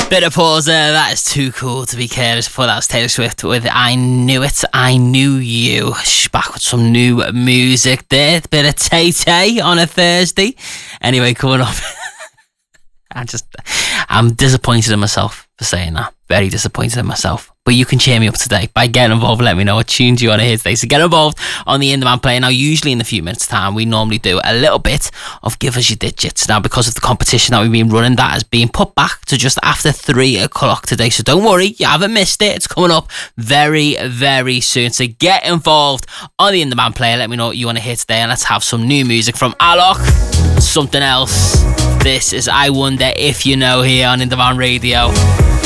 Bit of pause there. That is too cool to be careless. Before that was Taylor Swift with I Knew It, I Knew You. She's back with some new music there. Bit of Tay-Tay on a Thursday. Anyway, coming up. I'm disappointed in myself for saying that. Very disappointed in myself. But you can cheer me up today by getting involved. Let me know what tunes you want to hear today. So get involved on the In Demand Player. Now, usually in a few minutes' time, we normally do a little bit of Give Us Your Digits. Now, because of the competition that we've been running, that has been put back to just after 3 o'clock today. So don't worry, you haven't missed it. It's coming up very, very soon. So get involved on the In Demand Player. Let me know what you want to hear today. And let's have some new music from Alok. Something else. This is I Wonder If You Know here on In Demand Radio.